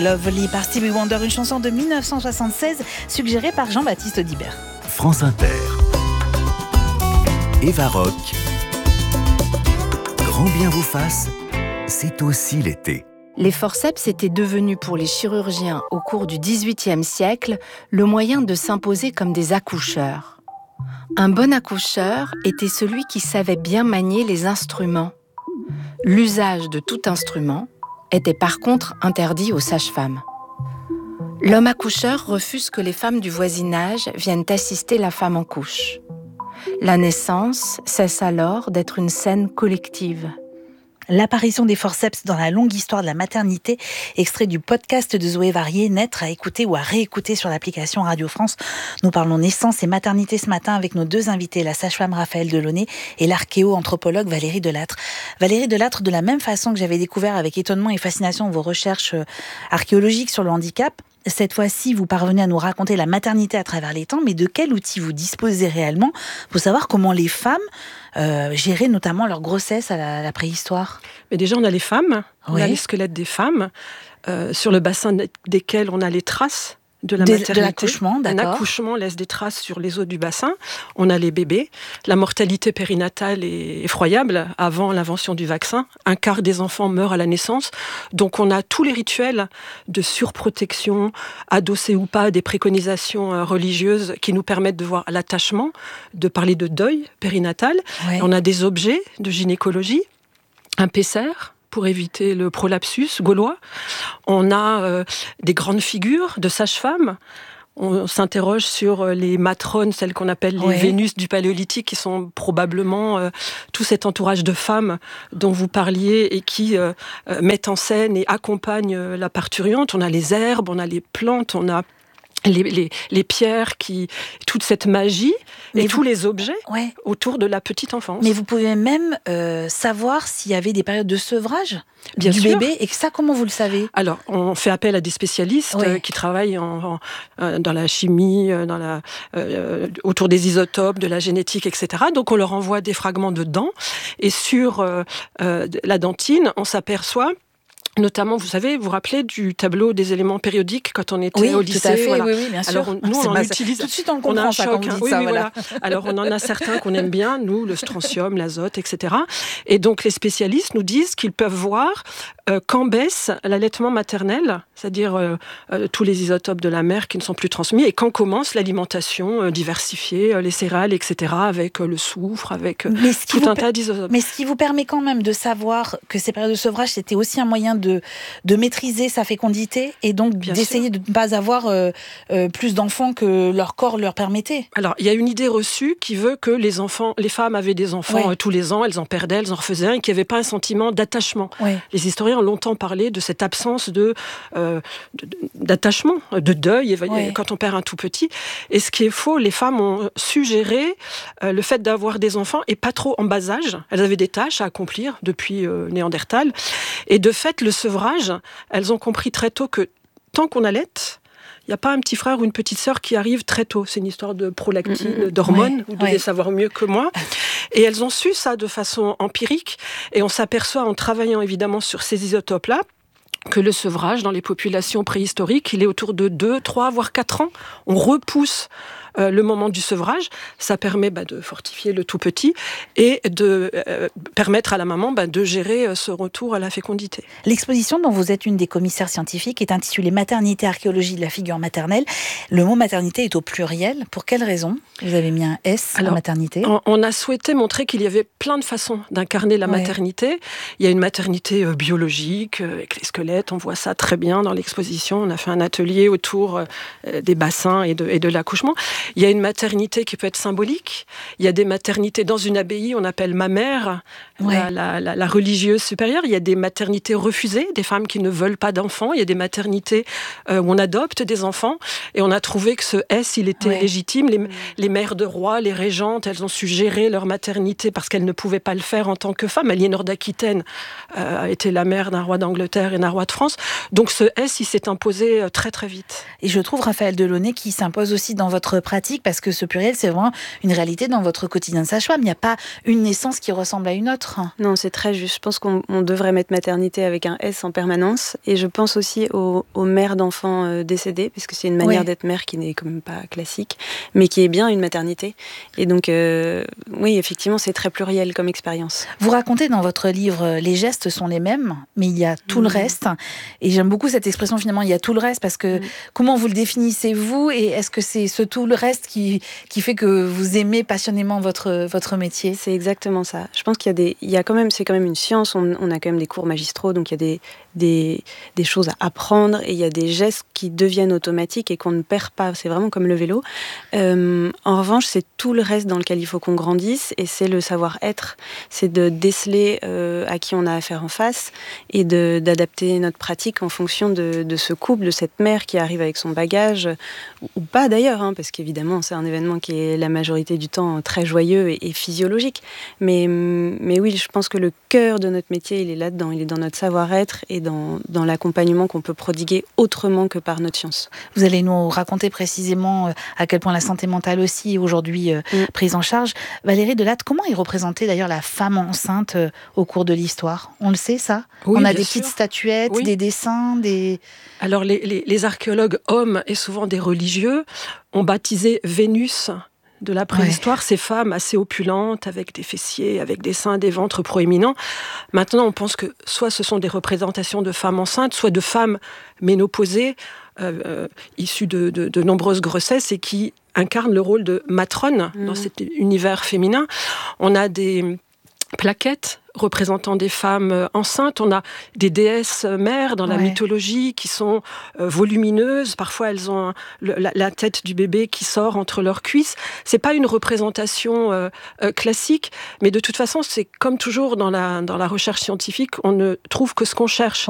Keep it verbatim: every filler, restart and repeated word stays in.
Lovely par Stevie Wonder, une chanson de dix-neuf cent soixante-seize suggérée par Jean-Baptiste Audibert. France Inter. Eva Rock. Grand bien vous fasse, c'est aussi l'été. Les forceps étaient devenus pour les chirurgiens au cours du dix-huitième siècle le moyen de s'imposer comme des accoucheurs. Un bon accoucheur était celui qui savait bien manier les instruments. L'usage de tout instrument était par contre interdit aux sages-femmes. L'homme accoucheur refuse que les femmes du voisinage viennent assister la femme en couche. La naissance cesse alors d'être une scène collective. L'apparition des forceps dans la longue histoire de la maternité, extrait du podcast de Zoé Varier, naître à écouter ou à réécouter sur l'application Radio France. Nous parlons naissance et maternité ce matin avec nos deux invités, la sage-femme Raphaëlle Delaunay et l'archéo-anthropologue Valérie Delattre. Valérie Delattre, de la même façon que j'avais découvert avec étonnement et fascination vos recherches archéologiques sur le handicap, cette fois-ci, vous parvenez à nous raconter la maternité à travers les temps, mais de quel outil vous disposez réellement pour savoir comment les femmes euh, géraient notamment leur grossesse à la, à la préhistoire? Mais déjà, on a les femmes, on oui. a les squelettes des femmes, euh, sur le bassin desquels on a les traces de la de, maternité. De l'accouchement, d'accord. Un accouchement laisse des traces sur les os du bassin. On a les bébés. La mortalité périnatale est effroyable avant l'invention du vaccin. Un quart des enfants meurent à la naissance. Donc on a tous les rituels de surprotection, adossés ou pas, des préconisations religieuses qui nous permettent de voir l'attachement, de parler de deuil périnatal. Ouais. On a des objets de gynécologie, un Pesser pour éviter le prolapsus gaulois. On a euh, des grandes figures de sages-femmes. On s'interroge sur les matrones, celles qu'on appelle les ouais. Vénus du Paléolithique, qui sont probablement euh, tout cet entourage de femmes dont vous parliez et qui euh, euh, mettent en scène et accompagnent euh, la parturiente. On a les herbes, on a les plantes, on a Les, les, les pierres, qui, toute cette magie mais et vous, tous les objets ouais. autour de la petite enfance. Mais vous pouvez même euh, savoir s'il y avait des périodes de sevrage Bien du sûr. bébé, et ça, comment vous le savez? Alors, on fait appel à des spécialistes ouais. euh, qui travaillent en, en, dans la chimie, dans la, euh, autour des isotopes, de la génétique, et cetera. Donc, on leur envoie des fragments de dents, et sur euh, euh, la dentine, on s'aperçoit notamment, vous savez, vous vous rappelez du tableau des éléments périodiques quand on était oui, au lycée? Tout à fait, voilà. oui, oui, bien sûr. Alors, on, nous, on en utilise. Tout de suite, on le on comprend, a un ça, choc, quand vous dites oui, ça, oui, voilà. voilà. Alors, on en a certains qu'on aime bien, nous, le strontium, l'azote, et cetera. Et donc, les spécialistes nous disent qu'ils peuvent voir euh, quand baisse l'allaitement maternel, c'est-à-dire euh, euh, tous les isotopes de la mère qui ne sont plus transmis, et quand commence l'alimentation euh, diversifiée, euh, les céréales, et cetera, avec euh, le soufre, avec euh, tout un tas d'isotopes. Mais ce qui vous permet quand même de savoir que ces périodes de sevrage, c'était aussi un moyen de, de maîtriser sa fécondité et donc Bien d'essayer sûr. de ne pas avoir euh, euh, plus d'enfants que leur corps leur permettait. Alors, il y a une idée reçue qui veut que les enfants, les femmes avaient des enfants ouais. euh, tous les ans, elles en perdaient, elles en refaisaient un, et qu'il n'y avait pas un sentiment d'attachement. Ouais. Les historiens ont longtemps parlé de cette absence de, euh, de, d'attachement, de deuil, ouais. quand on perd un tout petit. Et ce qui est faux, les femmes ont suggéré euh, le fait d'avoir des enfants, et pas trop en bas âge. Elles avaient des tâches à accomplir depuis euh, Néandertal. Et de fait, le sevrage, elles ont compris très tôt que tant qu'on allaite, il n'y a pas un petit frère ou une petite sœur qui arrive très tôt. C'est une histoire de prolactine, mmh, d'hormones, ouais, vous devez ouais. savoir mieux que moi. Et elles ont su ça de façon empirique, et on s'aperçoit en travaillant évidemment sur ces isotopes-là, que le sevrage dans les populations préhistoriques, il est autour de deux, trois, voire quatre ans. On repousse Euh, le moment du sevrage, ça permet bah, de fortifier le tout petit et de euh, permettre à la maman bah, de gérer euh, ce retour à la fécondité. L'exposition dont vous êtes une des commissaires scientifiques est intitulée « Maternité, archéologie de la figure maternelle ». Le mot maternité est au pluriel. Pour quelle raison vous avez mis un S en maternité? on, on a souhaité montrer qu'il y avait plein de façons d'incarner la ouais. maternité. Il y a une maternité euh, biologique, euh, avec les squelettes, on voit ça très bien dans l'exposition. On a fait un atelier autour euh, des bassins et de, et de l'accouchement. Il y a une maternité qui peut être symbolique. Il y a des maternités dans une abbaye, on appelle ma mère, ouais. la, la, la, la religieuse supérieure. Il y a des maternités refusées, des femmes qui ne veulent pas d'enfants. Il y a des maternités euh, où on adopte des enfants. Et on a trouvé que ce S, il était ouais. légitime. Les, les mères de rois, les régentes, elles ont su gérer leur maternité parce qu'elles ne pouvaient pas le faire en tant que femmes. Aliénor d'Aquitaine euh, était la mère d'un roi d'Angleterre et d'un roi roi de France. Donc ce S, il s'est imposé très très vite. Et je trouve, Raphaël Delaunay, qui s'impose aussi dans votre pratique, parce que ce pluriel, c'est vraiment une réalité dans votre quotidien de sage-femme. Il n'y a pas une naissance qui ressemble à une autre. Non, c'est très juste. Je pense qu'on on devrait mettre maternité avec un S en permanence. Et je pense aussi aux, aux mères d'enfants euh, décédés, parce que c'est une manière oui. d'être mère qui n'est quand même pas classique, mais qui est bien une maternité. Et donc, euh, oui, effectivement, c'est très pluriel comme expérience. Vous racontez dans votre livre, les gestes sont les mêmes, mais il y a tout mmh. le reste. Et j'aime beaucoup cette expression, finalement, il y a tout le reste, parce que mmh. comment vous le définissez, vous, et est-ce que c'est ce tout le reste qui, qui fait que vous aimez passionnément votre, votre métier ? C'est exactement ça. Je pense qu'il y a des, il y a quand même, c'est quand même une science, on, on a quand même des cours magistraux, donc il y a des, des, des choses à apprendre, et il y a des gestes qui deviennent automatiques et qu'on ne perd pas. C'est vraiment comme le vélo. Euh, en revanche, c'est tout le reste dans lequel il faut qu'on grandisse, et c'est le savoir-être. C'est de déceler euh, à qui on a affaire en face, et de, d'adapter notre pratique en fonction de, de ce couple, de cette mère qui arrive avec son bagage, ou pas d'ailleurs, hein, parce qu'évidemment, c'est un événement qui est la majorité du temps très joyeux et, et physiologique. Mais, mais oui, je pense que le cœur de notre métier, il est là-dedans. Il est dans notre savoir-être et dans, dans l'accompagnement qu'on peut prodiguer autrement que par notre science. Vous allez nous raconter précisément à quel point la santé mentale aussi est aujourd'hui euh, mm. prise en charge. Valérie Delatte, comment est représentée d'ailleurs la femme enceinte euh, au cours de l'histoire ? On le sait, ça ? Oui, on a des sûr. petites statuettes, oui. des dessins, des... Alors, les, les, les archéologues hommes et souvent des religieux ont baptisé Vénus de la préhistoire, ouais. ces femmes assez opulentes, avec des fessiers, avec des seins, des ventres proéminents. Maintenant, on pense que soit ce sont des représentations de femmes enceintes, soit de femmes ménopausées, euh, euh, issues de, de, de nombreuses grossesses et qui incarnent le rôle de matrone mmh. dans cet univers féminin. On a des plaquettes représentant des femmes enceintes. On a des déesses mères dans la ouais. mythologie qui sont euh, volumineuses. Parfois, elles ont un, le, la, la tête du bébé qui sort entre leurs cuisses. C'est pas une représentation euh, euh, classique, mais de toute façon, c'est comme toujours dans la, dans la recherche scientifique, on ne trouve que ce qu'on cherche.